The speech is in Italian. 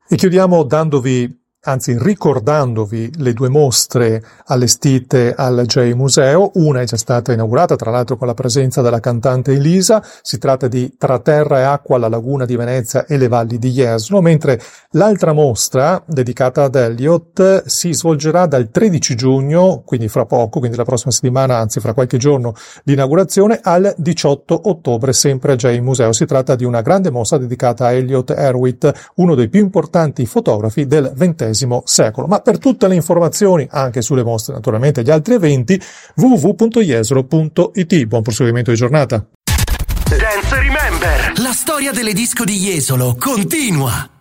E chiudiamo ricordandovi le due mostre allestite al J-Museo. Una è già stata inaugurata, tra l'altro con la presenza della cantante Elisa. Si tratta di Tra terra e acqua, la laguna di Venezia e le valli di Jesolo, mentre l'altra mostra, dedicata ad Eliot, si svolgerà dal 13 giugno, quindi fra poco, quindi la prossima settimana, anzi fra qualche giorno l'inaugurazione, al 18 ottobre, sempre al J-Museo. Si tratta di una grande mostra dedicata a Elliott Erwitt, uno dei più importanti fotografi del XX secolo. Ma per tutte le informazioni, anche sulle mostre, naturalmente, e gli altri eventi, www.jesolo.it. Buon proseguimento di giornata. Dance Remember. La storia delle disco di Jesolo continua.